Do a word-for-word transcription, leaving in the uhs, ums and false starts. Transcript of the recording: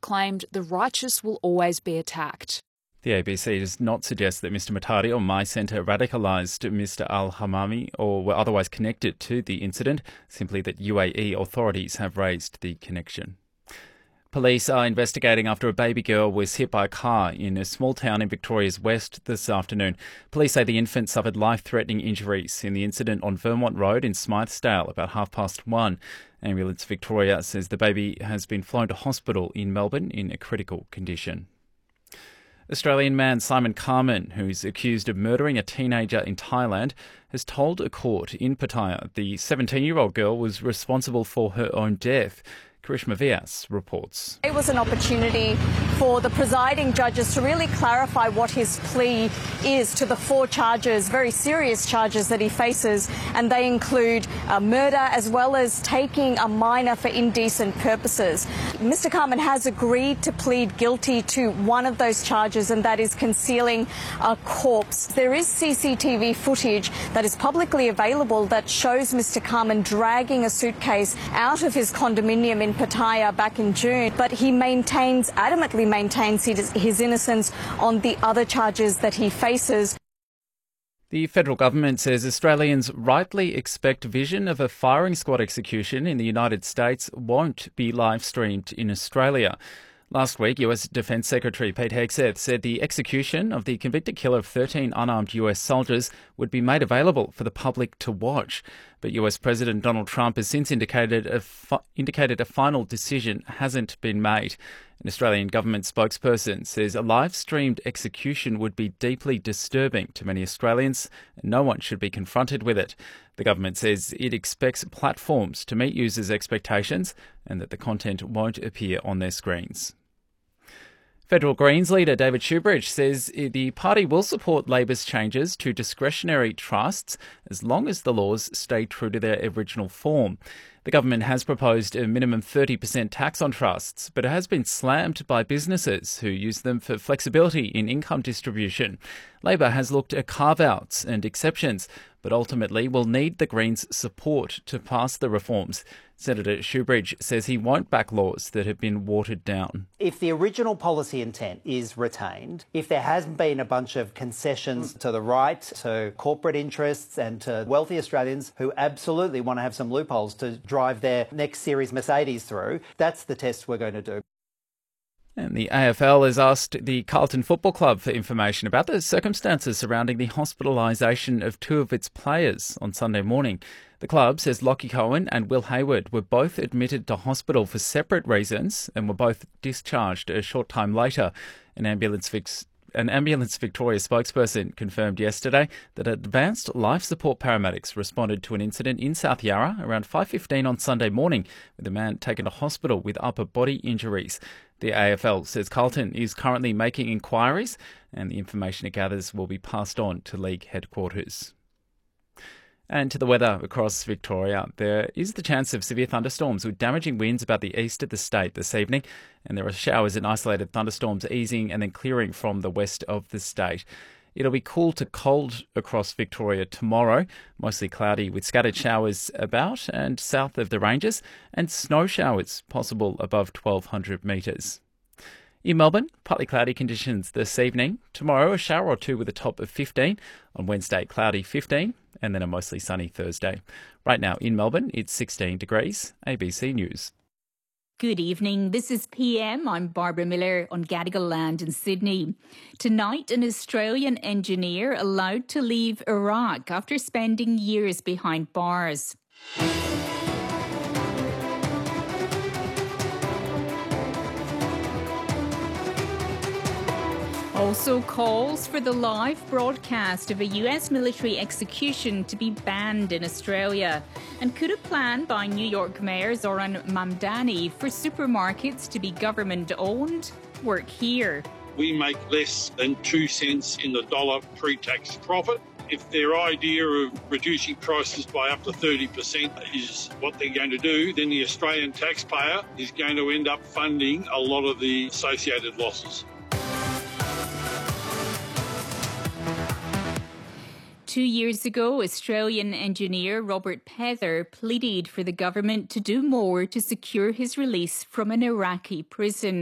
claimed the righteous will always be attacked. The A B C does not suggest that Mister Mutari or My Centre radicalised Mister Al-Hamami or were otherwise connected to the incident, simply that U A E authorities have raised the connection. Police are investigating after a baby girl was hit by a car in a small town in Victoria's west this afternoon. Police say the infant suffered life-threatening injuries in the incident on Vermont Road in Smythesdale about half past one. Ambulance Victoria says the baby has been flown to hospital in Melbourne in a critical condition. Australian man Simon Carman, who's accused of murdering a teenager in Thailand, has told a court in Pattaya the seventeen-year-old girl was responsible for her own death. Karishma Vyas reports. It was an opportunity for the presiding judges to really clarify what his plea is to the four charges, very serious charges that he faces, and they include uh, murder as well as taking a minor for indecent purposes. Mister Carman has agreed to plead guilty to one of those charges, and that is concealing a corpse. There is C C T V footage that is publicly available that shows Mister Carman dragging a suitcase out of his condominium in Pattaya back in June, but he maintains, adamantly maintains his, his innocence on the other charges that he faces. The federal government says Australians rightly expect vision of a firing squad execution in the United States won't be live-streamed in Australia. Last week, U S Defence Secretary Pete Hegseth said the execution of the convicted killer of thirteen unarmed U S soldiers would be made available for the public to watch. But U S President Donald Trump has since indicated a, fi- indicated a final decision hasn't been made. An Australian government spokesperson says a live-streamed execution would be deeply disturbing to many Australians, and no one should be confronted with it. The government says it expects platforms to meet users' expectations and that the content won't appear on their screens. Federal Greens leader David Shoebridge says the party will support Labor's changes to discretionary trusts as long as the laws stay true to their original form. The government has proposed a minimum thirty percent tax on trusts, but it has been slammed by businesses who use them for flexibility in income distribution. Labor has looked at carve-outs and exceptions, but ultimately will need the Greens' support to pass the reforms. Senator Shoebridge says he won't back laws that have been watered down. If the original policy intent is retained, if there hasn't been a bunch of concessions to the right, to corporate interests and to wealthy Australians who absolutely want to have some loopholes to drive their next series Mercedes through, that's the test we're going to do. And the A F L has asked the Carlton Football Club for information about the circumstances surrounding the hospitalisation of two of its players on Sunday morning. The club says Lockie Cohen and Will Hayward were both admitted to hospital for separate reasons and were both discharged a short time later. An ambulance fix An Ambulance Victoria spokesperson confirmed yesterday that advanced life support paramedics responded to an incident in South Yarra around five fifteen on Sunday morning with a man taken to hospital with upper body injuries. The A F L says Carlton is currently making inquiries and the information it gathers will be passed on to league headquarters. And to the weather across Victoria, there is the chance of severe thunderstorms with damaging winds about the east of the state this evening, and there are showers and isolated thunderstorms easing and then clearing from the west of the state. It'll be cool to cold across Victoria tomorrow, mostly cloudy with scattered showers about and south of the ranges, and snow showers possible above twelve hundred metres. In Melbourne, partly cloudy conditions this evening. Tomorrow, a shower or two with a top of fifteen. On Wednesday, cloudy fifteen, and then a mostly sunny Thursday. Right now in Melbourne, it's sixteen degrees. A B C News. Good evening. This is P M. I'm Barbara Miller on Gadigal land in Sydney. Tonight, an Australian engineer allowed to leave Iraq after spending years behind bars. Also calls for the live broadcast of a U S military execution to be banned in Australia. And could a plan by New York Mayor Zoran Mamdani for supermarkets to be government-owned work here? We make less than two cents in the dollar pre-tax profit. If their idea of reducing prices by up to thirty percent is what they're going to do, then the Australian taxpayer is going to end up funding a lot of the associated losses. Two years ago, Australian engineer Robert Pether pleaded for the government to do more to secure his release from an Iraqi prison.